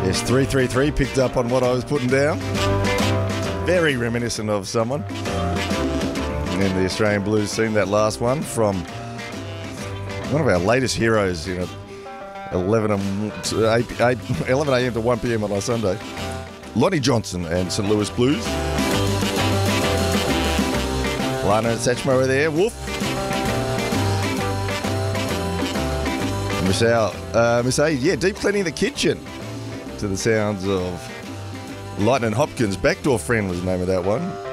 Yes, 333 picked up on what I was putting down. Very reminiscent of someone in the Australian blues scene, that last one from one of our latest heroes, 11 a.m. to 1 p.m. on a Sunday. Lonnie Johnson and St. Louis Blues. Lana and Satchmo are there. Wolf. Miss A, deep cleaning the kitchen to the sounds of Lightning Hopkins. Backdoor Friend was the name of that one.